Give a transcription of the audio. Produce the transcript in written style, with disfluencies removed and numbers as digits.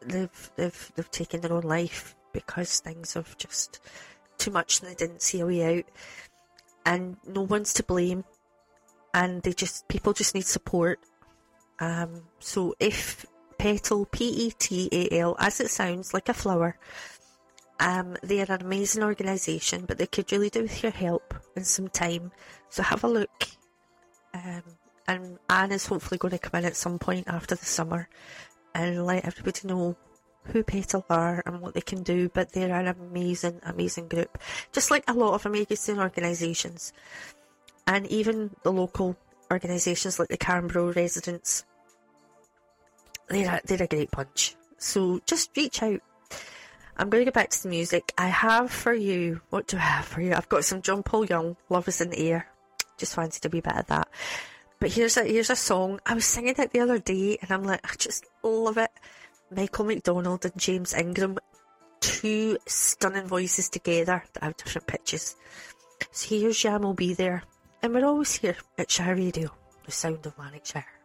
they've taken their own life because things have just too much and they didn't see a way out, and no one's to blame, and people just need support. So if Petal, Petal, as it sounds, like a flower, they're an amazing organisation, but they could really do with your help and some time. So have a look. And Anne is hopefully going to come in at some point after the summer and let everybody know who Petal are and what they can do. But they're an amazing, amazing group, just like a lot of amazing organisations, and even the local organisations like the Carnbro residents. They're a great bunch. So just reach out. I'm going to get back to the music. I have for you, what do I have for you? I've got some John Paul Young, Love is in the Air. Just fancied a wee bit of that. But here's a song. I was singing it the other day and I'm like, I just love it. Michael McDonald and James Ingram, two stunning voices together that have different pitches. So here's Jam Will Be There. And we're always here at Shire Radio, the sound of Lanarkshire.